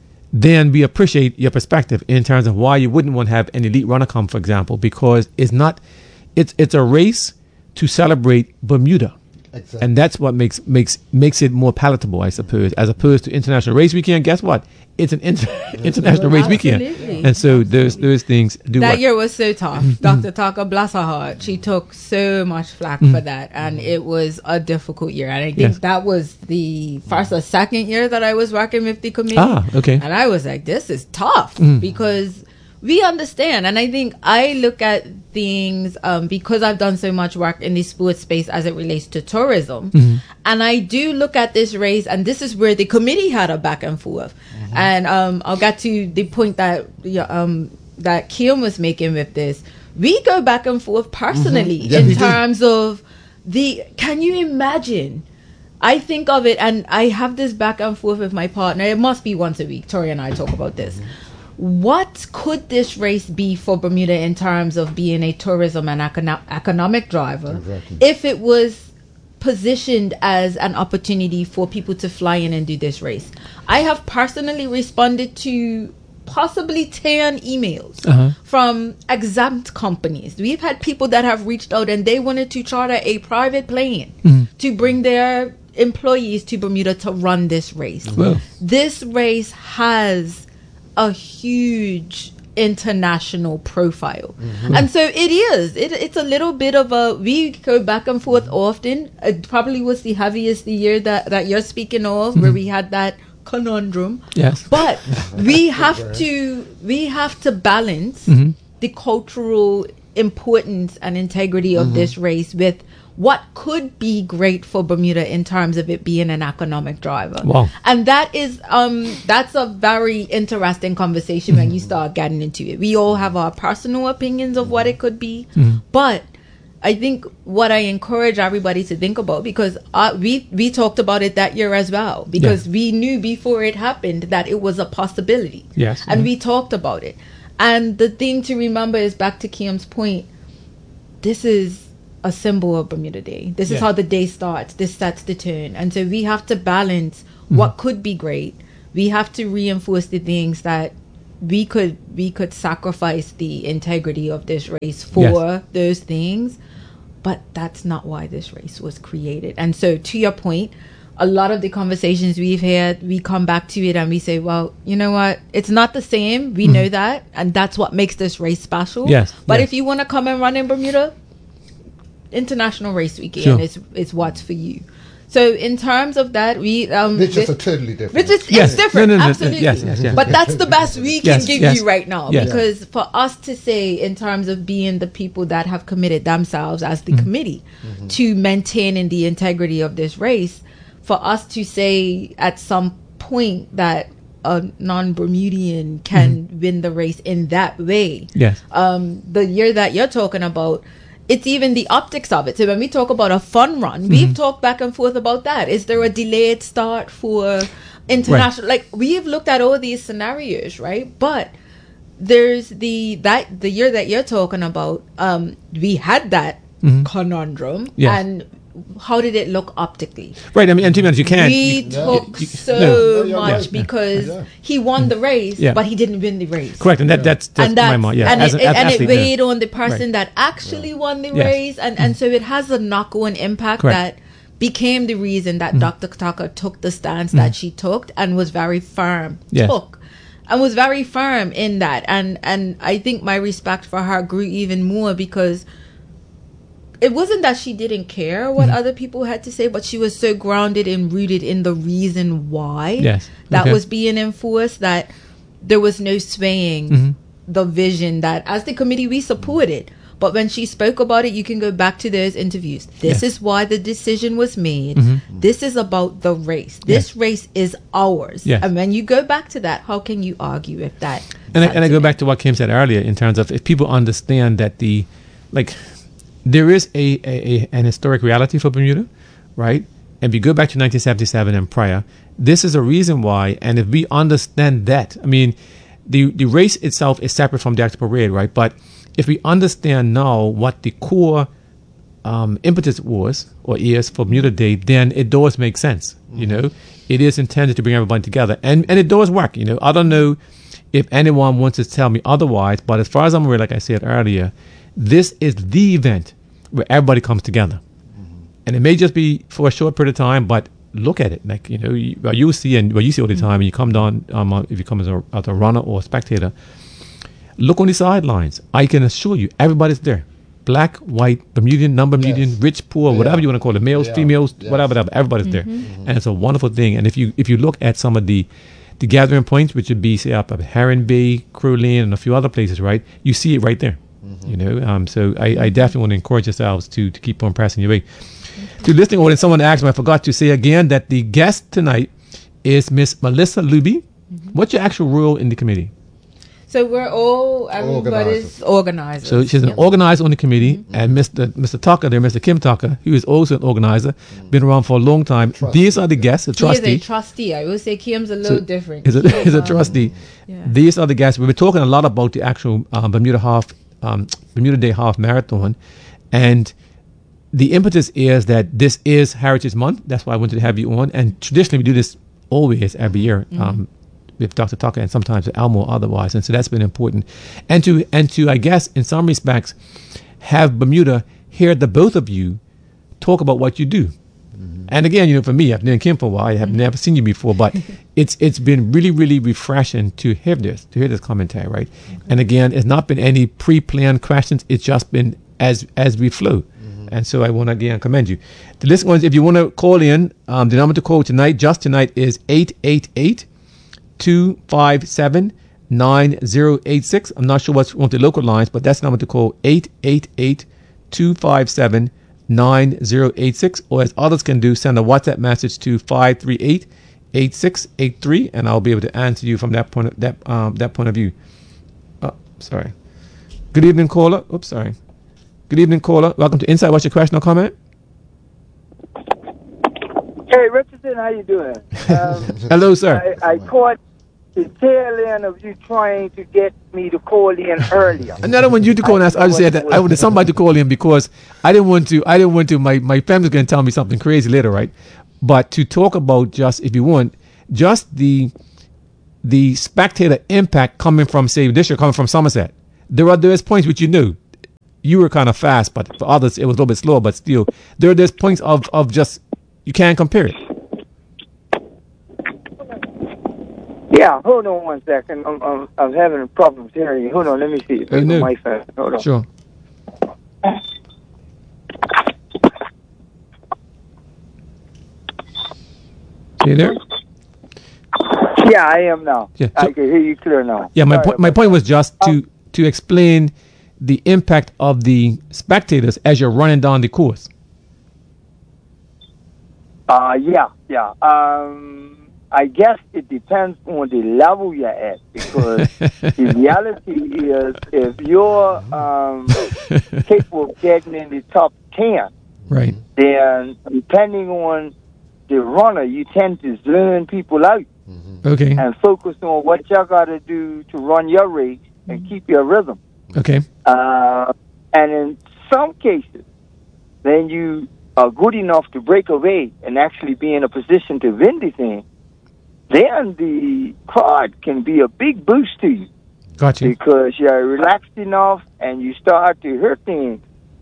A: then we appreciate your perspective in terms of why you wouldn't want to have an elite runner come, for example, because it's not, it's it's a race to celebrate Bermuda. Exactly. And that's what makes makes makes it more palatable, I suppose, as opposed to International Race Weekend. Guess what? It's an inter- international race weekend, and so those those things do.
B: That
A: work.
B: year was so tough. Doctor Taka, bless her heart, she took so much flack mm-hmm. for that, and it was a difficult year. And I think
A: yes.
B: that was the first or second year that I was working with the committee.
A: Ah, okay.
B: And I was like, this is tough
A: mm.
B: because we understand, and I think I look at things um, because I've done so much work in the sports space as it relates to tourism, mm-hmm. and I do look at this race, and this is where the committee had a back and forth, mm-hmm. and um, I'll get to the point that um, that Kim was making with this. We go back and forth personally mm-hmm. yeah, in terms do. of the. Can you imagine? I think of it, and I have this back and forth with my partner. It must be once a week. Tori and I talk about this. Mm-hmm. What could this race be for Bermuda in terms of being a tourism and econo- economic driver exactly. if it was positioned as an opportunity for people to fly in and do this race? I have personally responded to possibly ten emails uh-huh. from exempt companies. We've had people that have reached out and they wanted to charter a private plane mm-hmm. to bring their employees to Bermuda to run this race.
A: Well.
B: This race has a huge international profile, mm-hmm. and so it is. It, it's a little bit of a. We go back and forth often. It probably was the heaviest the year that that you're speaking of, mm-hmm. where we had that conundrum.
A: Yes,
B: but we have to we have to balance mm-hmm. the cultural importance and integrity of mm-hmm. this race with what could be great for Bermuda in terms of it being an economic driver.
A: Wow.
B: And that is um that's a very interesting conversation mm-hmm. when you start getting into it. We all have our personal opinions of what it could be, mm-hmm. but I think what I encourage everybody to think about, because uh, we we talked about it that year as well, because
A: yeah.
B: we knew before it happened that it was a possibility.
A: Yes.
B: And
A: mm-hmm.
B: we talked about it. And the thing to remember is, back to Kiam's point, this is a symbol of Bermuda Day. This
A: yeah.
B: is how the day starts. This sets the tone. And so we have to balance mm-hmm. what could be great. We have to reinforce the things that we could we could sacrifice the integrity of this race for
A: yes.
B: those things. But that's not why this race was created. And so, to your point, a lot of the conversations we've had, we come back to it and we say, well, you know what? It's not the same. We mm-hmm. know that. And that's what makes this race special.
A: Yes.
B: But
A: yes.
B: if you want to come and run in Bermuda, International Race Weekend
A: sure.
B: is, is what's for you. So in terms of that, we um,
C: which is a totally different.
B: Which is
A: yes.
B: it's different,
A: no, no, no,
B: absolutely.
A: Yes, yes, yes.
B: But that's the best we can
A: yes,
B: give
A: yes.
B: you right now,
A: yes.
B: because for us to say, in terms of being the people that have committed themselves as the mm-hmm. committee mm-hmm. to maintaining the integrity of this race, for us to say at some point that a non-Bermudian can mm-hmm. win the race in that way.
A: Yes.
B: Um, the year that you're talking about, it's even the optics of it. So when we talk about a fun run, mm-hmm. we've talked back and forth about that. Is there a delayed start for international? Right. Like, we've looked at all these scenarios, right? But there's the that the year that you're talking about. Um, we had that mm-hmm. conundrum,
A: yes.
B: and how did it look optically?
A: Right. I mean, and to be honest, you can't.
B: We
A: you,
B: took
A: you, you,
B: so
A: no.
C: yeah,
B: much
C: yeah.
B: because
C: yeah.
B: he won the race,
A: yeah.
B: but he didn't win the race.
A: Correct, and that,
C: Yeah.
A: that's, that's
B: and that's,
A: my mind. Yeah,
B: and
A: as
B: it,
A: an
B: it, and it
A: athlete,
B: weighed
A: yeah.
B: on the person
A: Right.
B: that actually won the
A: Yes.
B: race, and, and so it has a knock-on impact
A: Correct.
B: that became the reason that
A: Mm.
B: Doctor Tucker took the stance
A: Mm.
B: that she took and was very firm.
A: Yes.
B: Took and was very firm in that, and and I think my respect for her grew even more because it wasn't that she didn't care what mm. other people had to say, but she was so grounded and rooted in the reason why
A: yes.
B: that
A: okay.
B: was being enforced that there was no swaying mm-hmm. the vision that as the committee we supported. But when she spoke about it, you can go back to those interviews. This
A: yes.
B: is why the decision was made.
A: Mm-hmm.
B: This is about the race. This
A: yes.
B: race is ours.
A: Yes.
B: And when you go back to that, how can you argue with that?
A: And I, and I go back to what Kim said earlier in terms of if people understand that the, like, there is a, a, a an historic reality for Bermuda, right? And if you go back to nineteen seventy-seven and prior, this is a reason why. And if we understand that, I mean, the, the race itself is separate from the actual parade, right? But if we understand now what the core um, impetus was or is for Bermuda Day, then it does make sense. Mm-hmm. You know, it is intended to bring everybody together, and and it does work. You know, I don't know if anyone wants to tell me otherwise, but as far as I'm aware, like I said earlier, this is the event where everybody comes together, mm-hmm. and it may just be for a short period of time, but look at it, like, you know, you, well, you see and well, you see all the time, and you come down um, if you come as a, as a runner or a spectator. Look on the sidelines. I can assure you, everybody's there. Black, white, Bermudian, non-Bermudian,
C: yes.
A: rich, poor,
C: yeah.
A: whatever you want to call it, males,
C: yeah.
A: females,
C: yes.
A: whatever, whatever. Everybody's
B: mm-hmm.
A: there,
C: mm-hmm.
A: and it's a wonderful thing. And if you if you look at some of the the gathering points, which would be say up at Heron Bay, Crow Lane, and a few other places, right? You see it right there. Mm-hmm. You know, um, so I, I definitely want to encourage yourselves to to keep on pressing your way. Mm-hmm. To listening audience, someone asked me, I forgot to say again that the guest tonight is Miss Melissa Luby. Mm-hmm. What's your actual role in the committee?
B: So we're all, everybody's organizers.
A: So she's an
B: yep.
A: organizer on the committee,
B: mm-hmm.
A: and Mister Mister Tucker there, Mister Kim Tucker, who is also an organizer, mm-hmm. been around for a long time.
C: Trustee.
A: These are the guests, a trustee.
B: He is a trustee. I will say Kim's a little
A: so
B: different.
A: He's a,
B: He
A: he's a
B: um,
A: trustee.
B: Yeah.
A: These are the guests. We've been talking a lot about the actual um, Bermuda half, um, Bermuda Day half marathon, and the impetus is that this is Heritage Month. That's why I wanted to have you on. And traditionally, we do this always every year. Mm-hmm. Um, with Doctor Tucker and sometimes with Elmo otherwise, and so that's been important. And to and to I guess in some respects have Bermuda hear the both of you talk about what you do. Mm-hmm. And again, you know, for me, I've known Kim for a while. I have mm-hmm. never seen you before, but it's it's been really really refreshing to hear this to hear this commentary, right? Mm-hmm. And again, it's not been any pre-planned questions. It's just been as as we flow. Mm-hmm. And so I want to again commend you. The listeners, ones, if you want to call in, um, the number to call tonight, just tonight, is eight eight eight. two five seven nine zero eight six. I'm not sure what's on the local lines, but that's the number to call, eight eight eight two five seven nine zero eight six. Or as others can do, send a WhatsApp message to five three eight eight six eight three, and I'll be able to answer you from that point of, that um that point of view. Oh, sorry. Good evening, caller. Oops, sorry. Good evening, caller. Welcome to Insight. What's your question or comment?
E: Hey, Richardson, how you doing? Um,
A: Hello, sir.
E: I, I caught the tail end of you trying to get me to call in earlier.
A: I don't want you to call in. I just said that I wanted somebody to call in because I didn't want to. I didn't want to. My my family's going to tell me something crazy later, right? But to talk about just, if you want, just the the spectator impact coming from, say, this year coming from Somerset. There are there's points which you knew. You were kind of fast, but for others it was a little bit slower. But still, there there's points of of just. You can't compare it.
E: Yeah, hold on one second. I'm, I'm, I'm having problems hearing you. Hold on, let me see.
A: Hey, no.
E: My phone. Hold on.
A: Sure. You there?
E: Yeah, I am now.
A: Yeah,
E: I
A: so-
E: can hear you clear now.
A: Yeah, my
E: Sorry
A: point. My
E: about
A: point was just to to explain the impact of the spectators as you're running down the course.
E: Uh, yeah, yeah. Um, I guess it depends on the level you're at, because the reality is if you're um, capable of getting in the top ten,
A: Right.
E: then depending on the runner, you tend to zone people out
A: Okay.
E: and focus on what you got to do to run your race and keep your rhythm.
A: Okay.
E: Uh, and in some cases, then you are good enough to break away and actually be in a position to win the thing, then the crowd can be a big boost to you,
A: Got you.
E: because you're relaxed enough and you start to hear things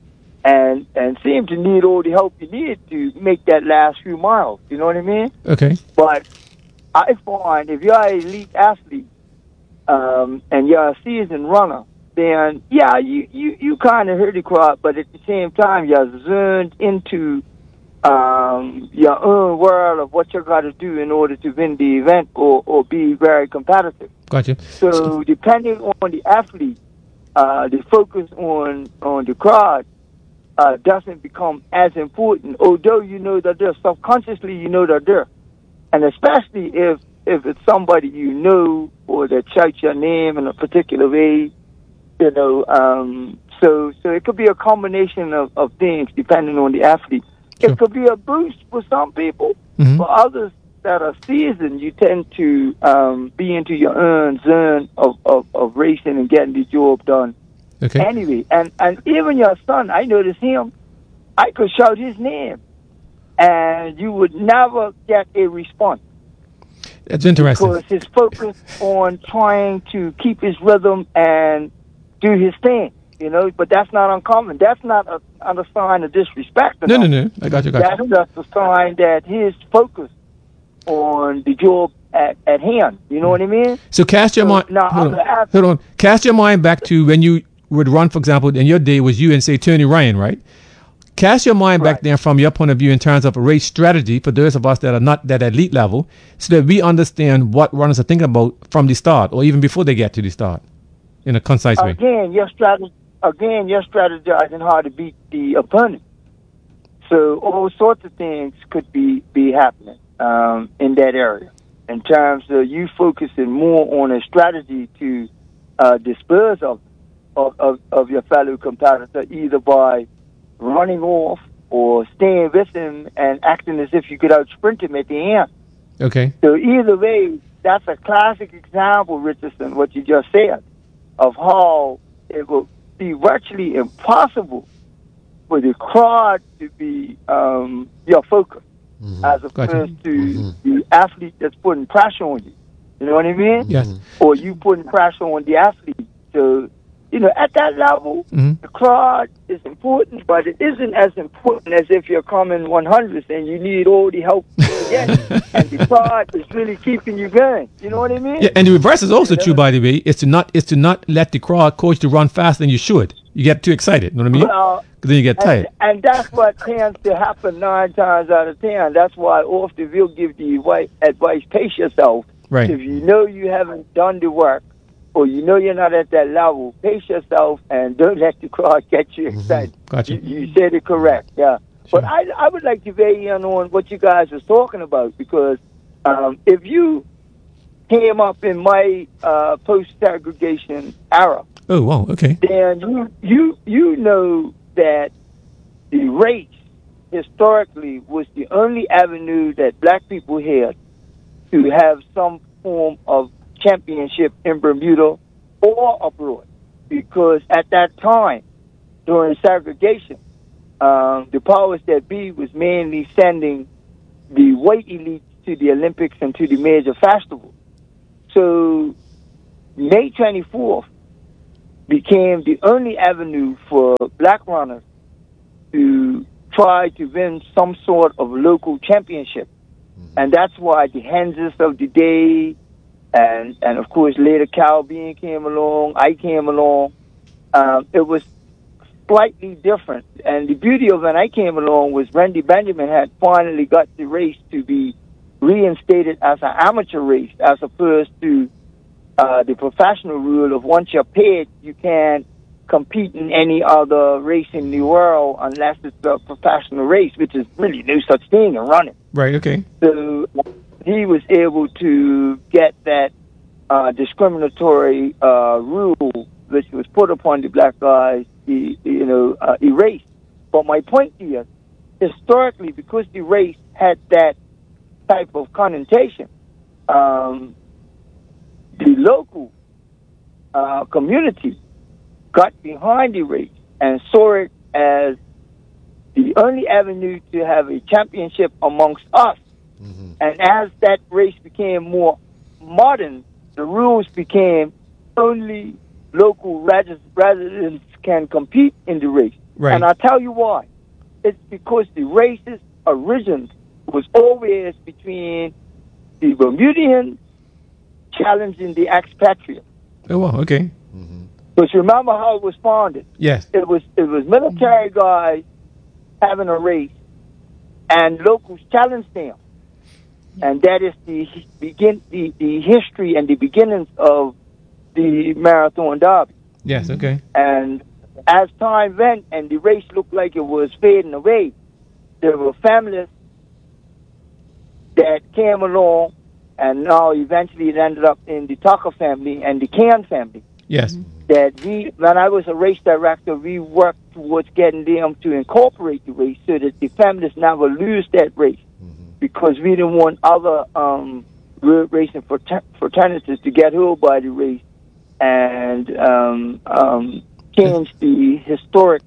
E: and and seem to need all the help you need to make that last few miles. You know what I mean?
A: Okay.
E: But I find if you're an elite athlete um, and you're a seasoned runner, then yeah, you, you, you kind of hear the crowd, but at the same time, you're zoned into um, your own world of what you got to do in order to win the event or, or be very competitive.
A: Got you.
E: So depending on the athlete, uh, the focus on, on the crowd uh, doesn't become as important, although you know that they're subconsciously, you know that they're. And especially if, if it's somebody you know or that shouts your name in a particular way, you know, um, so so it could be a combination of, of things depending on the athlete.
A: Sure.
E: It could be a boost for some people.
A: Mhm.
E: For others that are seasoned, you tend to um, be into your own zone of, of, of racing and getting the job done.
A: Okay.
E: Anyway, and, and even your son, I noticed him, I could shout his name, and you would never get a response.
A: That's interesting.
E: Because his focus on trying to keep his rhythm and do his thing, you know, but that's not uncommon. That's not a, not a sign of disrespect.
A: No, no, no. I got you. Got
E: That's
A: you.
E: just a sign that his focus on the job at, at hand. You know what I mean?
A: So cast your
E: So,
A: mind.
E: now,
A: Hold
E: I'm
A: on.
E: gonna ask-
A: Hold on. Cast your mind back to when you would run, for example, and your day was you and say Tony Ryan, right? Cast your mind back
E: Right.
A: there from your point of view in terms of a race strategy for those of us that are not that elite level, so that we understand what runners are thinking about from the start or even before they get to the start in a concise way.
E: Again, your strategy. Again, you're strategizing how to beat the opponent. So all sorts of things could be be happening um, in that area in terms of you focusing more on a strategy to uh, dispose of of, of of your fellow competitor, either by running off or staying with him and acting as if you could out sprint him at the end.
A: Okay.
E: So either way, that's a classic example, Richardson, what you just said, of how it will be virtually impossible for the crowd to be um, your focus, as opposed
A: Gotcha.
E: to the athlete that's putting pressure on you. You know what I mean?
A: Yes.
E: Or you putting pressure on the athlete. So, you know, at that level,
A: Mhm.
E: the crowd is important, but it isn't as important as if you're coming one hundredth and you need all the help you can get, and the crowd is really keeping you going. You know what I mean?
A: Yeah, and the reverse is also true, by the way. Is to not is to not let the crowd coach to run faster than you should. You get too excited. You know what I mean?
E: Well,
A: 'Cause then you get tired.
E: And, and that's what tends to happen nine times out of ten. That's why often we'll give the advice, advice pace yourself.
A: Right.
E: If you know you haven't done the work, or you know you're not at that level, pace yourself and don't let the crowd get you excited.
A: Gotcha.
E: You, you said it correct, yeah. But I, I would like to weigh in on what you guys was talking about, because um, if you came up in my uh, post-segregation era,
A: Oh wow. Okay.
E: then you you you know that the race historically was the only avenue that black people had to have some form of championship in Bermuda or abroad. Because at that time, during segregation, um, the powers that be was mainly sending the white elite to the Olympics and to the major festivals. So May twenty-fourth became the only avenue for black runners to try to win some sort of local championship. Mm-hmm. And that's why the Kansas of the day, and, and of course later Caribbean came along, I came along. Um, it was slightly different. And the beauty of when I came along was Randy Benjamin had finally got the race to be reinstated as an amateur race as opposed to uh, the professional rule of once you're paid, you can't compete in any other race in the world unless it's a professional race, which is really no such thing in running.
A: Right, okay.
E: So he was able to get that uh, discriminatory uh, rule which was put upon the black guys, the, you know, uh, erased. But my point is, historically, because the race had that type of connotation, um, the local uh, community got behind the race and saw it as the only avenue to have a championship amongst us. Mm-hmm. And as that race became more modern, the rules became only local residents can compete in the race.
A: Right.
E: And I'll tell you why. It's because the race's origin was always between the Bermudians challenging the expatriates.
A: Oh, well, okay.
C: Mm-hmm.
E: But you remember how it was founded?
A: Yes.
E: It was it was military guys having a race, and locals challenged them. And that is the begin the, the history and the beginnings of the Marathon Derby.
A: Yes, okay.
E: And as time went and the race looked like it was fading away, there were families that came along, and now eventually it ended up in the Tucker family and the Cairn family.
A: Yes.
E: That we, when I was a race director, we worked towards getting them to incorporate the race so that the families never lose that race, mm-hmm. because we didn't want other um, racing fraternities to get hurt by the race and um, um, change the historic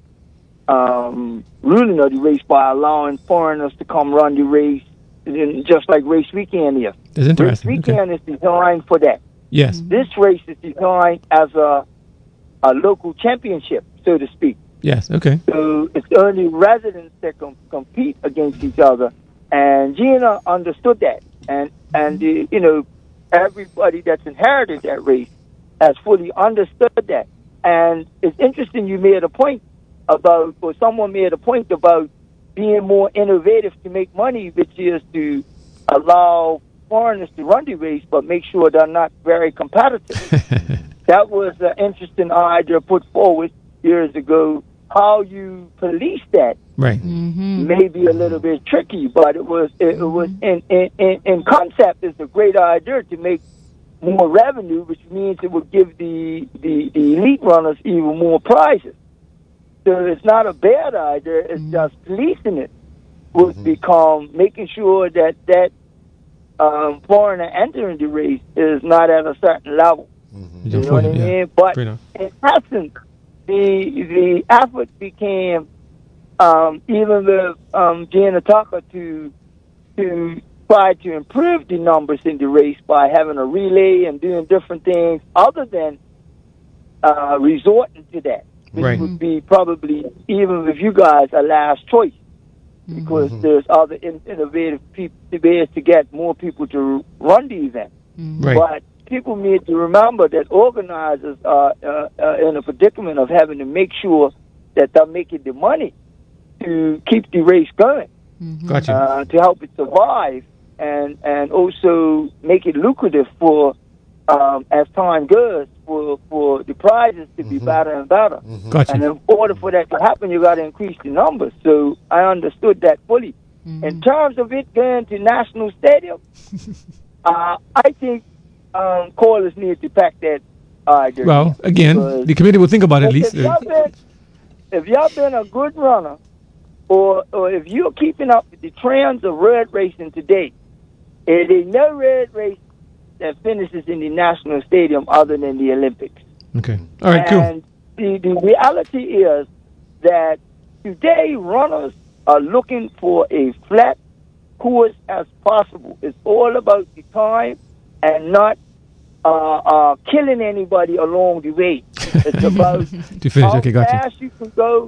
E: um, ruling of the race by allowing foreigners to come run the race, just like race weekend is.
A: That's interesting.
E: Race weekend
A: okay.
E: is designed for that.
A: Yes.
E: This race is designed as a a local championship, so to speak.
A: Yes, okay.
E: So it's only residents that com- compete against each other. And Gina understood that. And, and the, you know, everybody that's inherited that race has fully understood that. And it's interesting you made a point about, or someone made a point about being more innovative to make money, which is to allow foreigners to run the race, but make sure they're not very competitive. That was an interesting idea put forward years ago. How you police that
A: right.
B: mm-hmm.
E: may be a little bit tricky, but it was it, it was in, in, in concept it's a great idea to make more revenue, which means it would give the, the, the elite runners even more prizes. So it's not a bad idea, it's mm-hmm. just policing it would mm-hmm. become making sure that that um, foreigner entering the race is not at a certain level.
C: Mm-hmm.
E: You know what I mean?
A: Yeah.
E: But in essence, the the effort became um, even with um, Gina Tucker to to try to improve the numbers in the race by having a relay and doing different things other than uh, resorting to that, which
A: right.
E: would be probably even with you guys a last choice, because mm-hmm. there's other in- innovative people ways to get more people to run the event.
A: Mm-hmm. Right.
E: But people need to remember that organizers are uh, uh, in a predicament of having to make sure that they're making the money to keep the race going,
A: mm-hmm. gotcha.
E: uh, to help it survive, and and also make it lucrative for, um, as time goes, for, for the prizes to mm-hmm. be better and better.
A: Mm-hmm. Gotcha.
E: And in order for that to happen, you got to increase the numbers. So I understood that fully. Mm-hmm. In terms of it going to national stadium, uh, I think Um, callers need to pack that idea.
A: Well, again, the committee will think about it at least.
E: If something, if y'all been a good runner, or or if you're keeping up with the trends of red racing today, it ain't no red race that finishes in the national stadium other than the Olympics.
A: Okay. All right,
E: and
A: cool.
E: the, the reality is that today runners are looking for a flat course as possible. It's all about the time and not uh, uh, killing anybody along the way. It's about
A: to finish.
E: how
A: Okay, got you.
E: fast you can go